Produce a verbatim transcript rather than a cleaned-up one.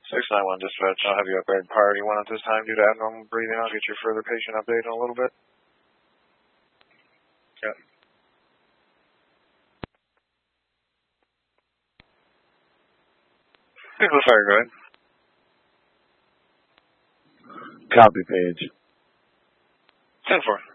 six nine one dispatch, I'll have you upgrade priority one at this time due to abnormal breathing. I'll get your further patient update in a little bit. Yep. People fire, go ahead. Copy, Page. ten four.